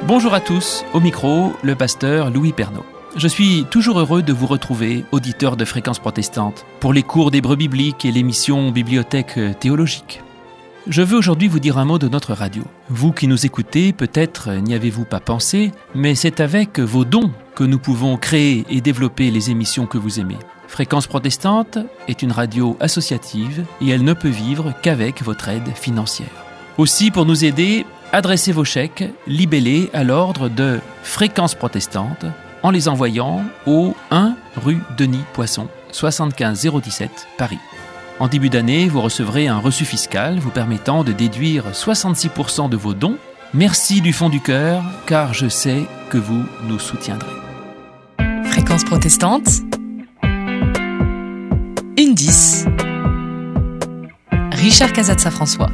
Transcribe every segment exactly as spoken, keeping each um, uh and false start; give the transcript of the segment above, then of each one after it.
Bonjour à tous, au micro, le pasteur Louis Pernaut. Je suis toujours heureux de vous retrouver, auditeurs de Fréquence Protestante, pour les cours d'hébreu biblique et l'émission Bibliothèque théologique. Je veux aujourd'hui vous dire un mot de notre radio. Vous qui nous écoutez, peut-être n'y avez-vous pas pensé, mais c'est avec vos dons que nous pouvons créer et développer les émissions que vous aimez. Fréquence Protestante est une radio associative et elle ne peut vivre qu'avec votre aide financière. Aussi, pour nous aider, adressez vos chèques libellés à l'ordre de Fréquence Protestante en les envoyant au un rue Denis Poisson, soixante-quinze zéro dix-sept, Paris. En début d'année, vous recevrez un reçu fiscal vous permettant de déduire soixante-six pour cent de vos dons. Merci du fond du cœur, car je sais que vous nous soutiendrez. Fréquence Protestante, une dix. Richard Casatza-François.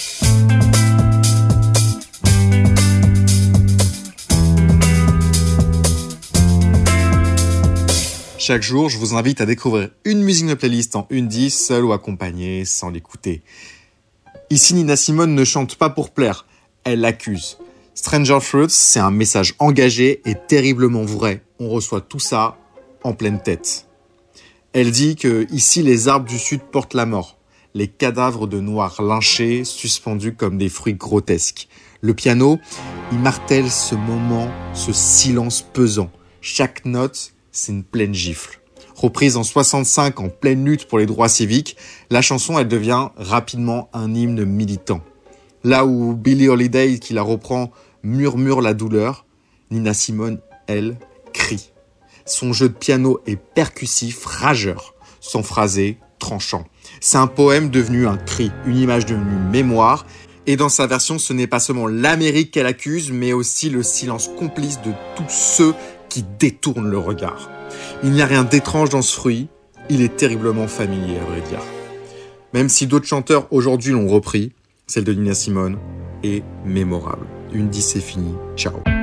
Chaque jour, je vous invite à découvrir une musique de playlist en une dix, seule ou accompagnée, sans l'écouter. Ici, Nina Simone ne chante pas pour plaire, elle accuse. Stranger Fruits, c'est un message engagé et terriblement vrai. On reçoit tout ça en pleine tête. Elle dit que ici, les arbres du sud portent la mort. Les cadavres de noirs lynchés, suspendus comme des fruits grotesques. Le piano, il martèle ce moment, ce silence pesant. Chaque note, c'est une pleine gifle. Reprise en soixante-cinq en pleine lutte pour les droits civiques, la chanson elle devient rapidement un hymne militant. Là où Billie Holiday, qui la reprend, murmure la douleur, Nina Simone, elle, crie. Son jeu de piano est percussif, rageur, son phrasé, tranchant. C'est un poème devenu un cri, une image devenue mémoire, et dans sa version, ce n'est pas seulement l'Amérique qu'elle accuse, mais aussi le silence complice de tous ceux qui détourne le regard. Il n'y a rien d'étrange dans ce fruit, il est terriblement familier à vrai dire. Même si d'autres chanteurs aujourd'hui l'ont repris, celle de Nina Simone est mémorable. Une dix c'est fini, ciao.